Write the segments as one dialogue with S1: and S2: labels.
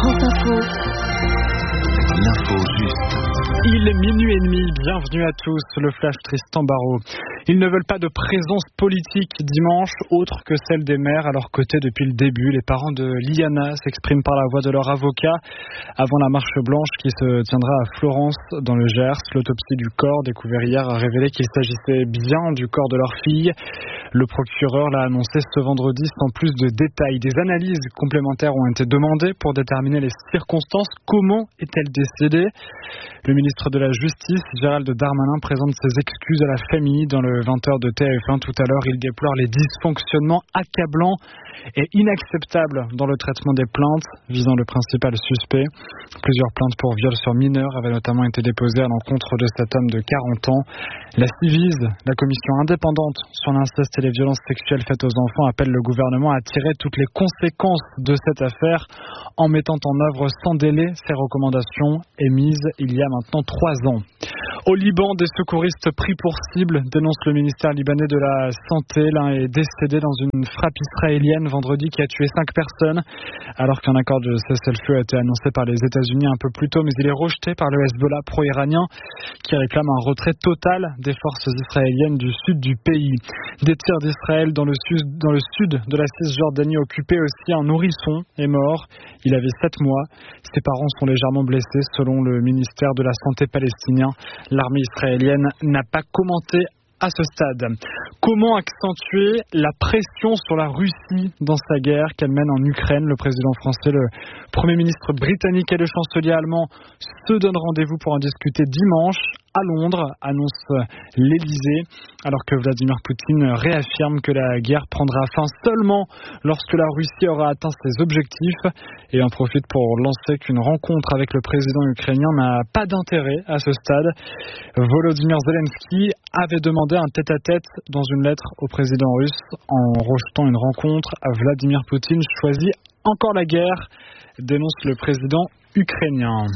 S1: France Info. L'info juste.
S2: Il est minuit et demi, bienvenue à tous, le flash Tristan Barraud. Ils ne veulent pas de présence politique dimanche, autre que celle des maires à leur côté depuis le début. Les parents de Liana s'expriment par la voix de leur avocat avant la marche blanche qui se tiendra à Florence dans le Gers. L'autopsie du corps découvert hier a révélé qu'il s'agissait bien du corps de leur fille. Le procureur l'a annoncé ce vendredi sans plus de détails. Des analyses complémentaires ont été demandées pour déterminer les circonstances. Comment est-elle décédée ? Le ministre de la Justice, Gérald Darmanin, présente ses excuses à la famille dans le 20h de TF1 tout à l'heure. Il déplore les dysfonctionnements accablants et inacceptables dans le traitement des plaintes visant le principal suspect. Plusieurs plaintes pour viol sur mineurs avaient notamment été déposées à l'encontre de cet homme de 40 ans. La Ciivise, la commission indépendante sur l'inceste et les violences sexuelles faites aux enfants, appelle le gouvernement à tirer toutes les conséquences de cette affaire en mettant en œuvre sans délai ces recommandations émises il y a maintenant 3 ans. Au Liban, des secouristes pris pour cible, dénonce le ministère libanais de la Santé. L'un est décédé dans une frappe israélienne vendredi qui a tué 5 personnes, alors qu'un accord de cessez-le-feu a été annoncé par les États-Unis un peu plus tôt, mais il est rejeté par le Hezbollah pro-iranien qui réclame un retrait total des forces israéliennes du sud du pays. Des tirs d'Israël dans le sud de la Cisjordanie occupée aussi. Un nourrisson est mort. Il avait 7 mois. Ses parents sont légèrement blessés selon le ministère de la Santé palestinien. L'armée israélienne n'a pas commenté à ce stade. Comment accentuer la pression sur la Russie dans sa guerre qu'elle mène en Ukraine ? Le président français, le Premier ministre britannique et le chancelier allemand se donnent rendez-vous pour en discuter dimanche à Londres, annonce l'Élysée, alors que Vladimir Poutine réaffirme que la guerre prendra fin seulement lorsque la Russie aura atteint ses objectifs et en profite pour lancer qu'une rencontre avec le président ukrainien n'a pas d'intérêt à ce stade. Volodymyr Zelensky avait demandé un tête-à-tête dans une lettre au président russe en rejetant une rencontre. Vladimir Poutine choisit encore la guerre, dénonce le président ukrainien.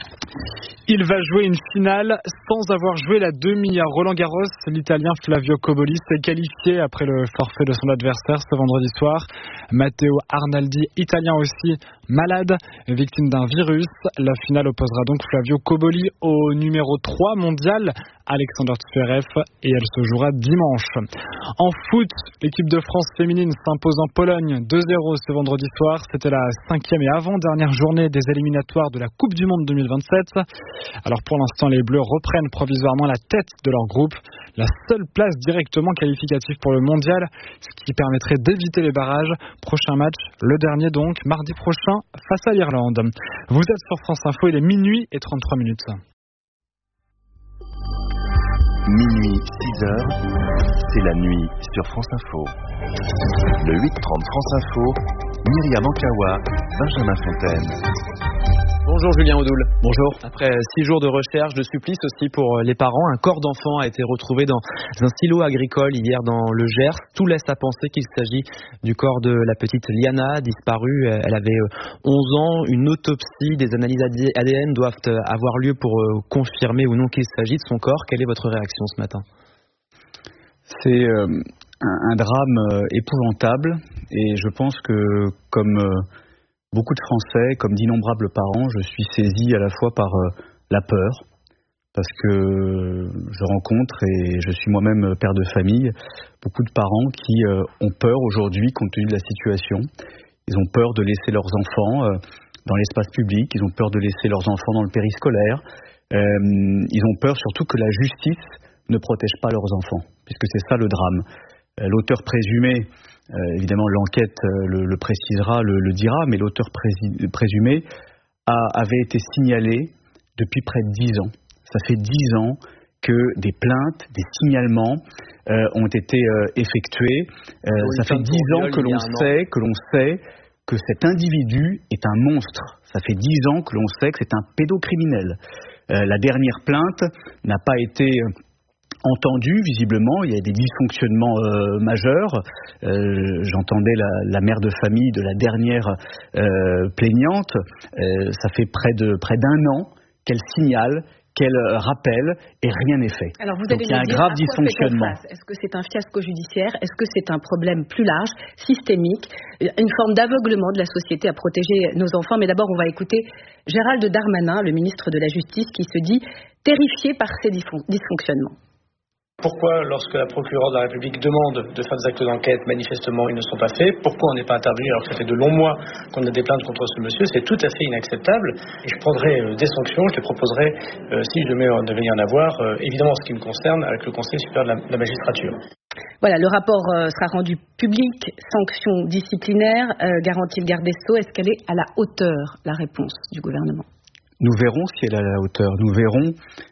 S2: Il va jouer une finale sans avoir joué la demi à Roland-Garros. L'Italien Flavio Cobolli s'est qualifié après le forfait de son adversaire ce vendredi soir. Matteo Arnaldi, italien aussi, malade, victime d'un virus. La finale opposera donc Flavio Cobolli au numéro 3 mondial, Alexander Zverev, et elle se jouera dimanche. En foot, l'équipe de France féminine s'impose en Pologne 2-0 ce vendredi soir. C'était la 5e et avant-dernière journée des éliminatoires de la Coupe du Monde 2027. Alors pour l'instant, les Bleus reprennent provisoirement la tête de leur groupe, la seule place directement qualificative pour le mondial, ce qui permettrait d'éviter les barrages. Prochain match, le dernier donc, mardi prochain face à l'Irlande. Vous êtes sur France Info, il est minuit et 33 minutes.
S1: Minuit 6h, c'est la nuit sur France Info. Le 8h30 France Info, Myriam Ankawa, Benjamin Fontaine.
S3: Bonjour Julien Audoul. Bonjour. Après 6 jours de recherche, de supplice aussi pour les parents, un corps d'enfant a été retrouvé dans un silo agricole hier dans le Gers. Tout laisse à penser qu'il s'agit du corps de la petite Liana, disparue. Elle avait 11 ans. Une autopsie, des analyses ADN doivent avoir lieu pour confirmer ou non qu'il s'agit de son corps. Quelle est votre réaction ce matin ?
S4: C'est un drame épouvantable et je pense que comme beaucoup de Français, comme d'innombrables parents, je suis saisi à la fois par la peur, parce que je rencontre, et je suis moi-même père de famille, beaucoup de parents qui ont peur aujourd'hui compte tenu de la situation. Ils ont peur de laisser leurs enfants dans l'espace public, ils ont peur de laisser leurs enfants dans le périscolaire, ils ont peur surtout que la justice ne protège pas leurs enfants, puisque c'est ça le drame. L'auteur présumé, évidemment l'enquête le précisera, le dira, mais l'auteur présumé avait été signalé depuis près de 10 ans. Ça fait 10 ans que des plaintes, des signalements ont été effectués. Ça fait 10 ans que l'on sait que cet individu est un monstre. Ça fait 10 ans que l'on sait que c'est un pédocriminel. La dernière plainte n'a pas été entendu, visiblement, il y a des dysfonctionnements majeurs. J'entendais la mère de famille de la dernière plaignante. Ça fait près d'un an qu'elle signale qu'elle rappelle et rien n'est fait.
S5: Alors vous
S4: Donc il y a un grave dysfonctionnement.
S5: Est-ce que c'est un fiasco judiciaire? Est-ce que c'est un problème plus large, systémique, une forme d'aveuglement de la société à protéger nos enfants? Mais d'abord, on va écouter Gérald Darmanin, le ministre de la Justice, qui se dit terrifié par ces dysfonctionnements.
S6: Pourquoi, lorsque la procureure de la République demande de faire des actes d'enquête, manifestement, ils ne sont pas faits? Pourquoi on n'est pas intervenu alors que ça fait de longs mois qu'on a des plaintes contre ce monsieur? C'est tout à fait inacceptable. Et je prendrai des sanctions, je les proposerai, si je devais y en avoir, évidemment en ce qui me concerne, avec le Conseil supérieur de la magistrature.
S5: Voilà, le rapport sera rendu public, sanctions disciplinaires, garantit le garde des Sceaux. Est-ce qu'elle est à la hauteur, la réponse du gouvernement?
S4: Nous verrons si elle est à la hauteur. Nous verrons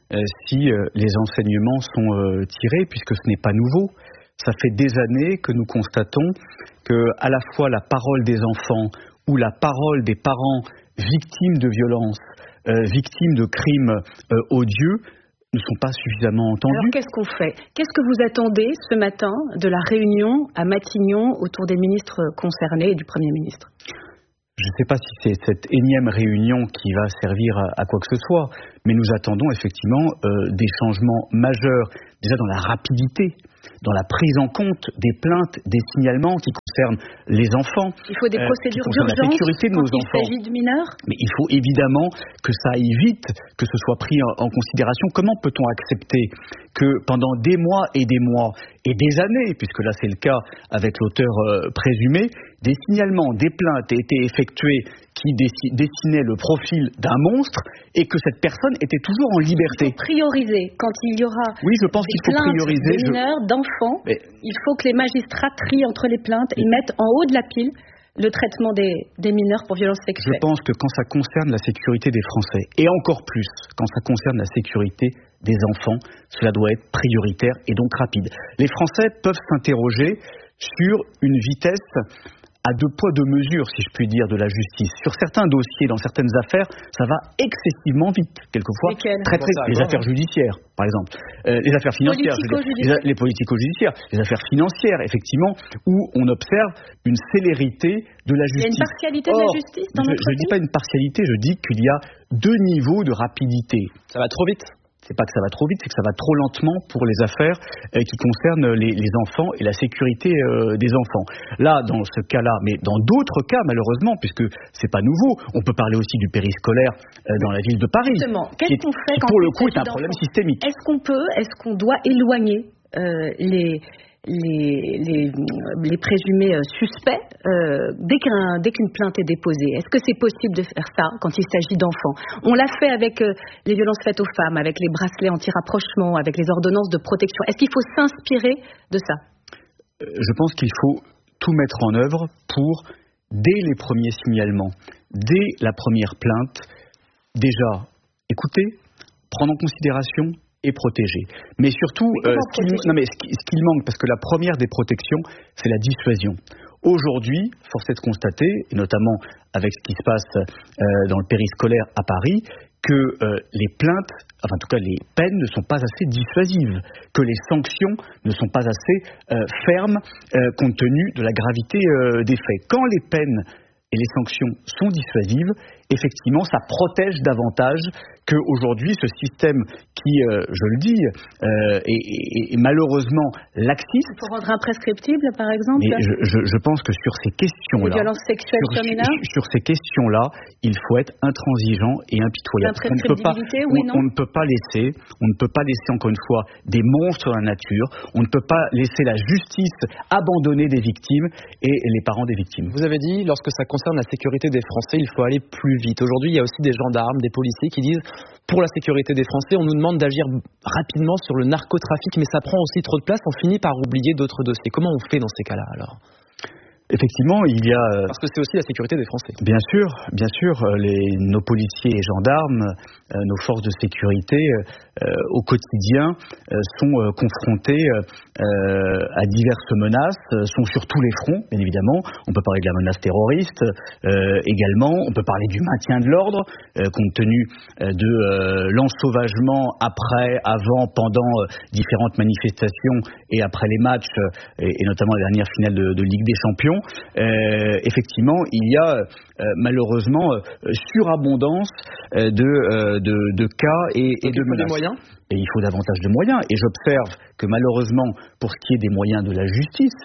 S4: si les enseignements sont tirés, puisque ce n'est pas nouveau. Ça fait des années que nous constatons que à la fois la parole des enfants ou la parole des parents victimes de violences, victimes de crimes odieux, ne sont pas suffisamment entendus.
S5: Alors qu'est-ce qu'on fait? Qu'est-ce que vous attendez ce matin de la réunion à Matignon autour des ministres concernés et du Premier ministre?
S4: Je ne sais pas si c'est cette énième réunion qui va servir à quoi que ce soit, mais nous attendons effectivement des changements majeurs, déjà dans la rapidité, dans la prise en compte des plaintes, des signalements qui concernent les enfants.
S5: Il faut des procédures d'urgence
S4: la sécurité de nos enfants.
S5: Il s'agit de mineurs.
S4: Mais il faut évidemment que ça aille vite, que ce soit pris en considération. Comment peut-on accepter que pendant des mois et des années, puisque là c'est le cas avec l'auteur présumé, des signalements, des plaintes aient été effectuées qui dessinaient le profil d'un monstre et que cette personne était toujours en liberté.
S5: Il faut prioriser. Quand il y aura
S4: je pense qu'il faut prioriser.
S5: Des mineurs, d'enfants, il faut que les magistrats trient entre les plaintes et mettent en haut de la pile le traitement des mineurs pour violences sexuelles.
S4: Je pense que quand ça concerne la sécurité des Français, et encore plus quand ça concerne la sécurité des enfants, cela doit être prioritaire et donc rapide. Les Français peuvent s'interroger sur une vitesse à deux poids, deux mesures, si je puis dire, de la justice. Sur certains dossiers, dans certaines affaires, ça va excessivement vite. Quelquefois, les affaires judiciaires, par exemple. Les affaires financières, les politico-judiciaires, les affaires financières, effectivement, où on observe une célérité de la justice.
S5: Il y a une partialité de la justice dans notre pays ?
S4: Je ne dis pas une partialité, je dis qu'il y a deux niveaux de rapidité.
S3: Ça va trop vite.
S4: C'est pas que ça va trop vite, c'est que ça va trop lentement pour les affaires qui concernent les enfants et la sécurité des enfants. Là, dans ce cas-là, mais dans d'autres cas, malheureusement, puisque c'est pas nouveau, on peut parler aussi du périscolaire dans la ville de Paris.
S5: Justement, qu'est-ce qu'on fait quand
S4: pour le coup est un problème systémique.
S5: Est-ce qu'on doit éloigner les présumés suspects dès qu'une plainte est déposée? Est-ce que c'est possible de faire ça quand il s'agit d'enfants? On l'a fait avec les violences faites aux femmes, avec les bracelets anti-rapprochement, avec les ordonnances de protection. Est-ce qu'il faut s'inspirer de ça?
S4: Je pense qu'il faut tout mettre en œuvre pour, dès les premiers signalements, dès la première plainte, déjà écouter, prendre en considération et protéger. Mais surtout, ce qu'il manque, parce que la première des protections, c'est la dissuasion. Aujourd'hui, force est de constater, et notamment avec ce qui se passe dans le périscolaire à Paris, que les plaintes, enfin en tout cas les peines ne sont pas assez dissuasives, que les sanctions ne sont pas assez fermes compte tenu de la gravité des faits. Quand les peines et les sanctions sont dissuasives, effectivement, ça protège davantage qu'aujourd'hui, ce système qui, je le dis, est malheureusement laxiste.
S5: Il faut rendre imprescriptible, par exemple.
S4: Mais je pense que sur ces questions-là,
S5: les violences sexuelles sur mineurs,
S4: sur ces questions-là, il faut être intransigeant et impitoyable. On ne peut pas laisser encore une fois des monstres dans la nature. On ne peut pas laisser la justice abandonner des victimes et les parents des victimes.
S3: Vous avez dit, lorsque ça concerne la sécurité des Français, il faut aller plus vite. Aujourd'hui, il y a aussi des gendarmes, des policiers qui disent pour la sécurité des Français, on nous demande d'agir rapidement sur le narcotrafic, mais ça prend aussi trop de place, on finit par oublier d'autres dossiers. Comment on fait dans ces cas-là alors ?
S4: Effectivement, il y a...
S3: Parce que c'est aussi la sécurité des Français.
S4: Bien sûr, nos policiers et gendarmes, nos forces de sécurité, au quotidien, sont confrontés à diverses menaces, sont sur tous les fronts, bien évidemment. On peut parler de la menace terroriste également, on peut parler du maintien de l'ordre, compte tenu de l'ensauvagement après, avant, pendant différentes manifestations et après les matchs, et notamment la dernière finale de Ligue des Champions. situation, effectivement, il y a malheureusement surabondance de cas et de menaces.
S3: Des moyens ?
S4: Et il faut davantage de moyens. Et j'observe que malheureusement, pour ce qui est des moyens de la justice,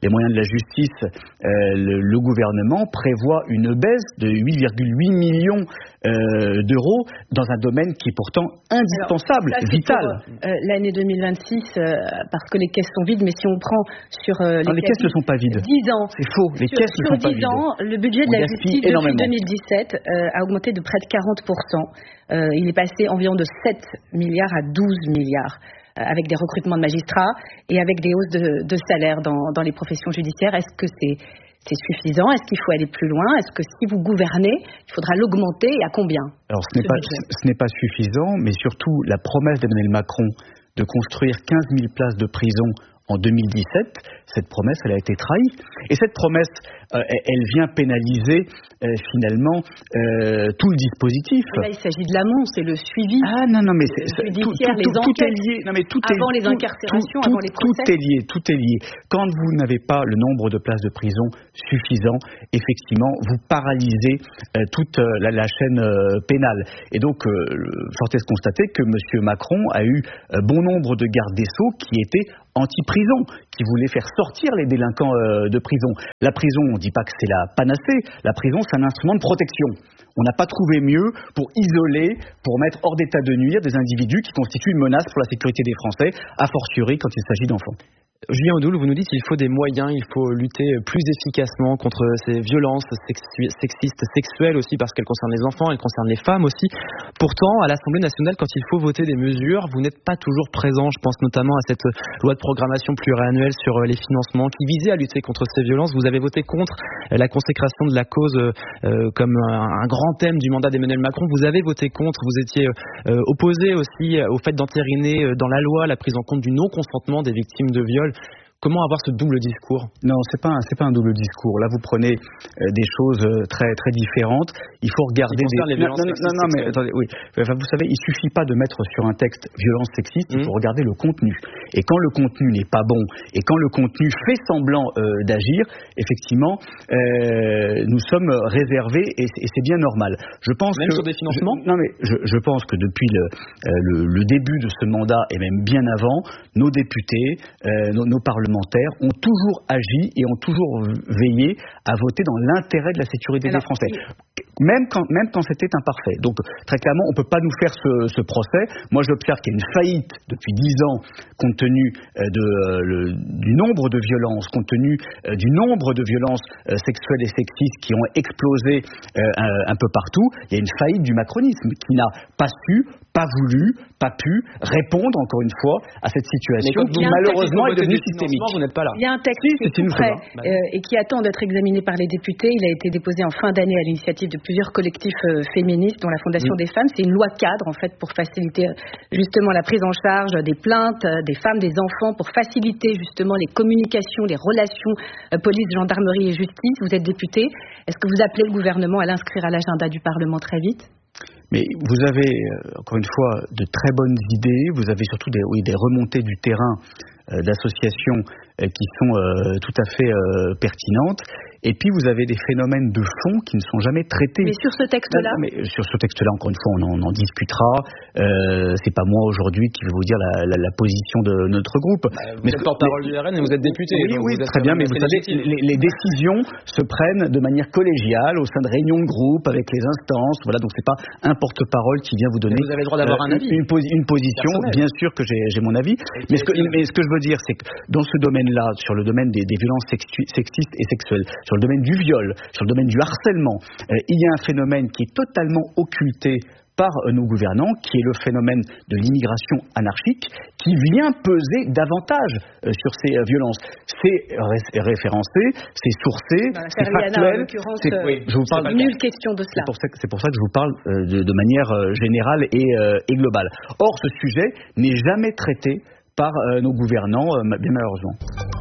S4: le gouvernement prévoit une baisse de 8,8 millions d'euros dans un domaine qui est pourtant indispensable, vital.
S5: L'année 2026, parce que les caisses sont vides, mais si on prend sur
S4: les caisses ne sont pas vides.
S5: 10 ans.
S4: C'est faux, les caisses ne sont pas vides.
S5: Sur 10 ans, le budget de la justice depuis 2017 a augmenté de près de 40%. Il est passé environ de 7 milliards à 12 milliards. Avec des recrutements de magistrats et avec des hausses de salaire dans les professions judiciaires. Est-ce que c'est suffisant? Est-ce qu'il faut aller plus loin? Est-ce que si vous gouvernez, il faudra l'augmenter et à combien?
S4: Alors ce n'est pas suffisant, mais surtout la promesse d'Emmanuel Macron de construire 15 000 places de prison en 2017, cette promesse, elle a été trahie. Et cette promesse, elle vient pénaliser finalement tout le dispositif.
S5: Mais là, il s'agit de l'amont, c'est le suivi.
S4: Ah non, mais
S5: tout est lié.
S4: Non, mais
S5: avant les incarcérations, avant les procès.
S4: Tout est lié. Quand vous n'avez pas le nombre de places de prison suffisant, effectivement, vous paralysez toute la chaîne pénale. Et donc, force est de constater que M. Macron a eu bon nombre de gardes des Sceaux qui étaient anti-prison, qui voulaient faire sortir les délinquants de prison. La prison, on ne dit pas que c'est la panacée. La prison, c'est un instrument de protection. On n'a pas trouvé mieux pour isoler, pour mettre hors d'état de nuire des individus qui constituent une menace pour la sécurité des Français, a fortiori quand il s'agit d'enfants.
S3: Julien Audoul, vous nous dites qu'il faut des moyens, il faut lutter plus efficacement contre ces violences sexistes, sexuelles aussi, parce qu'elles concernent les enfants, elles concernent les femmes aussi. Pourtant, à l'Assemblée nationale, quand il faut voter des mesures, vous n'êtes pas toujours présent. Je pense notamment à cette loi de programmation pluriannuelle sur les financements qui visait à lutter contre ces violences. Vous avez voté contre la consécration de la cause comme un grand thème du mandat d'Emmanuel Macron. Vous avez voté contre, vous étiez opposé aussi au fait d'entériner dans la loi la prise en compte du non-consentement des victimes de viol. Comment avoir ce double discours?
S4: Non, c'est pas un double discours. Là, vous prenez des choses très très différentes. Il faut regarder
S3: les violences
S4: non, mais attendez, oui. Enfin, vous savez, il suffit pas de mettre sur un texte violence sexiste. Il faut regarder le contenu. Et quand le contenu n'est pas bon, et quand le contenu fait semblant d'agir, effectivement, nous sommes réservés et c'est bien normal. Je pense
S3: même sur des financements.
S4: Je pense que depuis le début de ce mandat et même bien avant, nos députés, nos parlementaires ont toujours agi et ont toujours veillé à voter dans l'intérêt de la sécurité des Français. Même quand c'était imparfait. Donc, très clairement, on ne peut pas nous faire ce procès. Moi, j'observe qu'il y a une faillite depuis 10 ans, compte tenu du nombre de violences, compte tenu du nombre de violences sexuelles et sexistes qui ont explosé un peu partout. Il y a une faillite du macronisme qui n'a pas su, pas voulu, pas pu répondre, encore une fois, à cette situation qui, malheureusement, est devenue systémique.
S3: Vous n'êtes pas là.
S5: Il y a un texte qui est tout prêt et qui attend d'être examiné par les députés. Il a été déposé en fin d'année à l'initiative de plusieurs collectifs féministes, dont la Fondation des femmes. C'est une loi cadre, en fait, pour faciliter justement la prise en charge des plaintes des femmes, des enfants, pour faciliter justement les communications, les relations police, gendarmerie et justice. Vous êtes député. Est-ce que vous appelez le gouvernement à l'inscrire à l'agenda du Parlement très vite?
S4: Mais vous avez, encore une fois, de très bonnes idées. Vous avez surtout des remontées du terrain d'associations qui sont tout à fait pertinentes. Et puis vous avez des phénomènes de fond qui ne sont jamais traités.
S5: Mais sur ce texte-là,
S4: sur ce texte-là, encore une fois, on en discutera. C'est pas moi aujourd'hui qui vais vous dire la position de notre groupe.
S3: Vous êtes porte-parole du RN et vous êtes député.
S4: Oui, très bien. Mais vous savez, les décisions se prennent de manière collégiale au sein de réunions de groupe avec les instances. Voilà, donc c'est pas un porte-parole qui vient vous donner.
S3: Vous avez le droit d'avoir un avis.
S4: Une position. Bien sûr que j'ai mon avis. Mais ce que je veux dire, c'est que dans ce domaine-là, sur le domaine des violences sexistes et sexuelles, sur le domaine du viol, sur le domaine du harcèlement, il y a un phénomène qui est totalement occulté par nos gouvernants, qui est le phénomène de l'immigration anarchique, qui vient peser davantage sur ces violences. C'est référencé, c'est sourcé, c'est factuel.
S5: Je vous parle nulle question de cela.
S4: C'est pour ça que je vous parle de manière générale et globale. Or, ce sujet n'est jamais traité par nos gouvernants, bien malheureusement.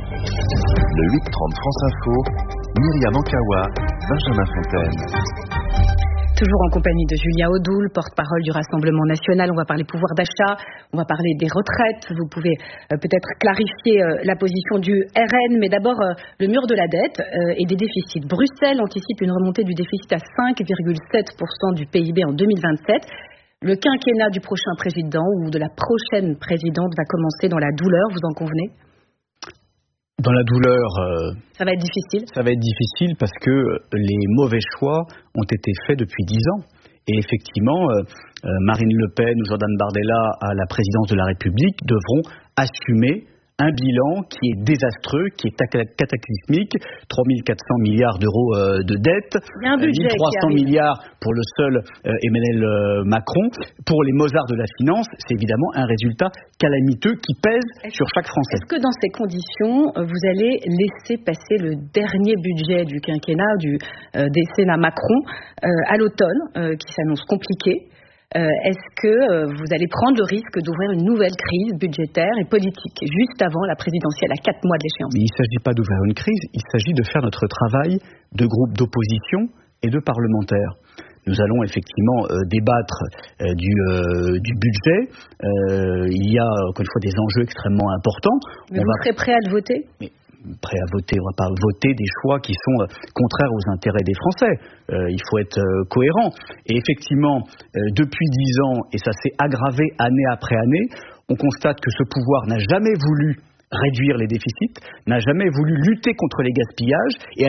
S1: Le 8h30 France Info, Myriam Ankawa, Benjamin Fontaine.
S5: Toujours en compagnie de Julien Audoul, porte-parole du Rassemblement national. On va parler pouvoir d'achat, on va parler des retraites. Vous pouvez peut-être clarifier la position du RN, mais d'abord le mur de la dette et des déficits. Bruxelles anticipe une remontée du déficit à 5,7% du PIB en 2027. Le quinquennat du prochain président ou de la prochaine présidente va commencer dans la douleur, vous en convenez ?
S4: Dans la douleur,
S5: ça va être difficile.
S4: Ça va être difficile parce que les mauvais choix ont été faits depuis 10 ans. Et effectivement, Marine Le Pen ou Jordan Bardella à la présidence de la République devront assumer un bilan qui est désastreux, qui est cataclysmique, 3 400 milliards d'euros de dette, 1 300 milliards pour le seul Emmanuel Macron. Pour les Mozart de la finance, c'est évidemment un résultat calamiteux qui pèse sur chaque Français.
S5: Est-ce que dans ces conditions, vous allez laisser passer le dernier budget du quinquennat du décennat Macron à l'automne, qui s'annonce compliqué ? Est-ce que vous allez prendre le risque d'ouvrir une nouvelle crise budgétaire et politique juste avant la présidentielle, à 4 mois de l'échéance ?
S4: Mais il ne s'agit pas d'ouvrir une crise, il s'agit de faire notre travail de groupe d'opposition et de parlementaires. Nous allons effectivement débattre du budget. Il y a, encore une fois, des enjeux extrêmement importants.
S5: Mais vous serez prêt à le voter ?
S4: Prêt à voter, on ne va pas voter des choix qui sont contraires aux intérêts des Français. Il faut être cohérent. Et effectivement, depuis 10 ans, et ça s'est aggravé année après année, on constate que ce pouvoir n'a jamais voulu réduire les déficits, n'a jamais voulu lutter contre les gaspillages et